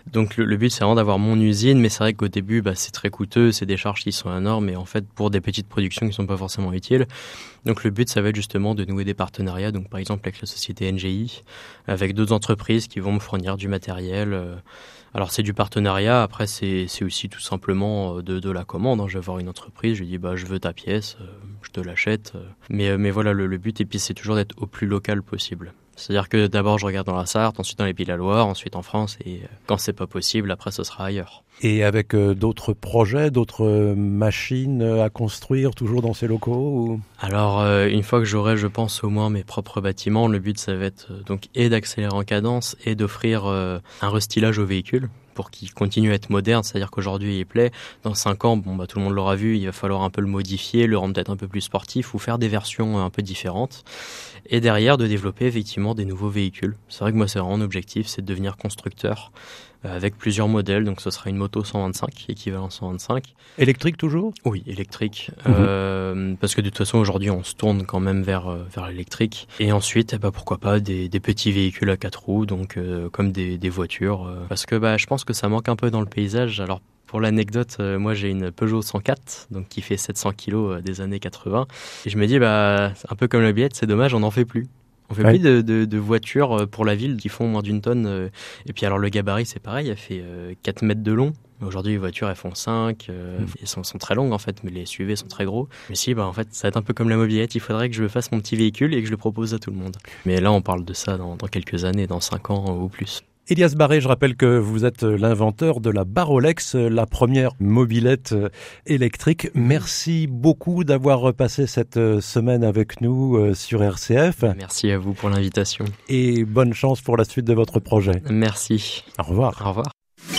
Donc le but, c'est vraiment d'avoir mon usine, mais c'est vrai qu'au début, c'est très coûteux, c'est des charges qui sont énormes, et en fait, pour des petites productions qui sont pas forcément utiles. Donc le but, ça va être justement de nouer des partenariats, donc par exemple avec la société NGI, avec d'autres entreprises qui vont me fournir du matériel. Alors c'est du partenariat, après c'est aussi tout simplement de la commande. Je vais voir une entreprise, je lui dis je veux ta pièce, je te l'achète. Mais voilà le but, et puis c'est toujours d'être au plus local possible. C'est-à-dire que d'abord je regarde dans la Sarthe, ensuite dans les Pays de la Loire, ensuite en France, et quand c'est pas possible, après ce sera ailleurs. Et avec d'autres projets, d'autres machines à construire, toujours dans ces locaux ou... Alors une fois que j'aurai, je pense, au moins mes propres bâtiments, le but ça va être donc et d'accélérer en cadence et d'offrir un restylage au véhicule pour qu'il continue à être moderne, c'est-à-dire qu'aujourd'hui il plaît. Dans 5 ans, tout le monde l'aura vu, il va falloir un peu le modifier, le rendre peut-être un peu plus sportif ou faire des versions un peu différentes. Et derrière, de développer effectivement des nouveaux véhicules. C'est vrai que moi, c'est vraiment mon objectif, c'est de devenir constructeur avec plusieurs modèles. Donc, ce sera une moto 125, équivalent 125. Électrique toujours ? Oui, électrique. Parce que de toute façon, aujourd'hui, on se tourne quand même vers l'électrique. Et ensuite, pourquoi pas des petits véhicules à 4 roues, donc comme des voitures. Parce que je pense que ça manque un peu dans le paysage. Alors, pour l'anecdote, moi j'ai une Peugeot 104, donc qui fait 700 kg des années 80. Et je me dis, un peu comme la Biette, c'est dommage, on n'en fait plus. On fait plus de voitures pour la ville qui font moins d'une tonne. Et puis alors le gabarit, c'est pareil, elle fait 4 mètres de long. Aujourd'hui, les voitures, elles font 5. Elles sont très longues en fait, mais les SUV sont très gros. Mais si, en fait, ça va être un peu comme la mobilette. Il faudrait que je fasse mon petit véhicule et que je le propose à tout le monde. Mais là, on parle de ça dans quelques années, dans 5 ans ou plus. Elias Barré, je rappelle que vous êtes l'inventeur de la Barolex, la première mobilette électrique. Merci beaucoup d'avoir repassé cette semaine avec nous sur RCF. Merci à vous pour l'invitation. Et bonne chance pour la suite de votre projet. Merci. Au revoir. Au revoir.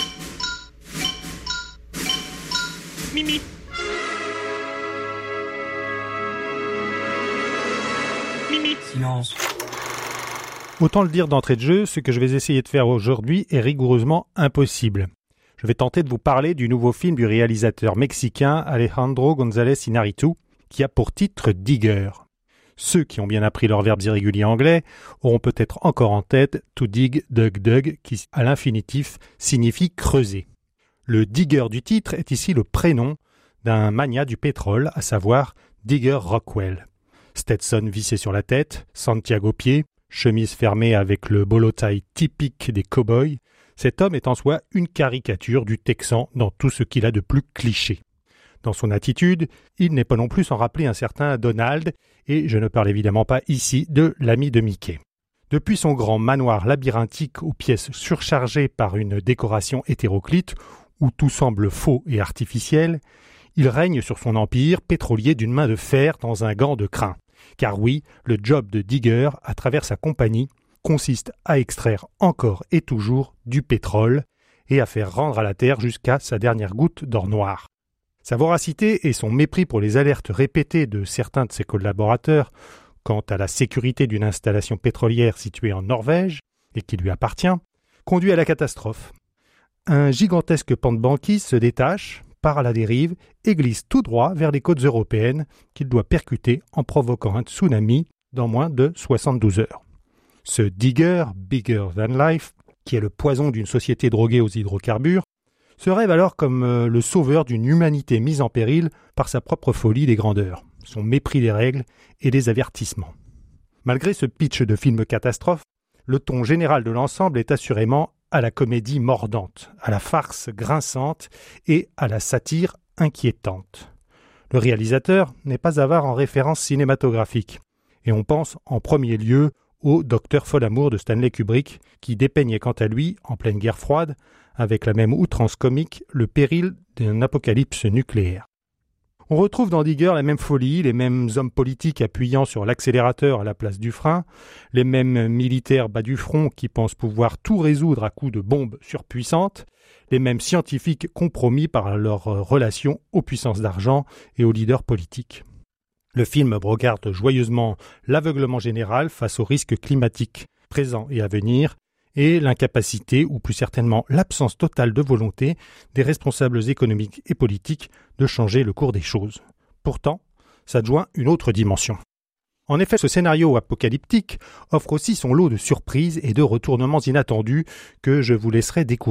Mimi. Mimi. Silence. Autant le dire d'entrée de jeu, ce que je vais essayer de faire aujourd'hui est rigoureusement impossible. Je vais tenter de vous parler du nouveau film du réalisateur mexicain Alejandro González Iñárritu, qui a pour titre Digger. Ceux qui ont bien appris leurs verbes irréguliers anglais auront peut-être encore en tête to dig, dug, dug, qui à l'infinitif signifie creuser. Le digger du titre est ici le prénom d'un magnat du pétrole, à savoir Digger Rockwell. Stetson vissé sur la tête, Santiago aux pieds, chemise fermée avec le bolo tie typique des cow-boys, cet homme est en soi une caricature du Texan dans tout ce qu'il a de plus cliché. Dans son attitude, il n'est pas non plus sans rappeler un certain Donald, et je ne parle évidemment pas ici de l'ami de Mickey. Depuis son grand manoir labyrinthique aux pièces surchargées par une décoration hétéroclite, où tout semble faux et artificiel, il règne sur son empire pétrolier d'une main de fer dans un gant de crin. Car oui, le job de Digger, à travers sa compagnie, consiste à extraire encore et toujours du pétrole et à faire rendre à la terre jusqu'à sa dernière goutte d'or noir. Sa voracité et son mépris pour les alertes répétées de certains de ses collaborateurs quant à la sécurité d'une installation pétrolière située en Norvège et qui lui appartient, conduit à la catastrophe. Un gigantesque pan de banquise se détache, part à la dérive et glisse tout droit vers les côtes européennes qu'il doit percuter en provoquant un tsunami dans moins de 72 heures. Ce Digger, bigger than life, qui est le poison d'une société droguée aux hydrocarbures, se rêve alors comme le sauveur d'une humanité mise en péril par sa propre folie des grandeurs, son mépris des règles et des avertissements. Malgré ce pitch de film catastrophe, le ton général de l'ensemble est assurément à la comédie mordante, à la farce grinçante et à la satire inquiétante. Le réalisateur n'est pas avare en références cinématographiques, et on pense en premier lieu au Docteur Folamour de Stanley Kubrick, qui dépeignait quant à lui, en pleine guerre froide, avec la même outrance comique, le péril d'un apocalypse nucléaire. On retrouve dans Digger la même folie, les mêmes hommes politiques appuyant sur l'accélérateur à la place du frein, les mêmes militaires bas du front qui pensent pouvoir tout résoudre à coups de bombes surpuissantes, les mêmes scientifiques compromis par leur relation aux puissances d'argent et aux leaders politiques. Le film brocarde joyeusement l'aveuglement général face aux risques climatiques présents et à venir, et l'incapacité, ou plus certainement l'absence totale de volonté, des responsables économiques et politiques de changer le cours des choses. Pourtant, s'adjoint une autre dimension. En effet, ce scénario apocalyptique offre aussi son lot de surprises et de retournements inattendus que je vous laisserai découvrir.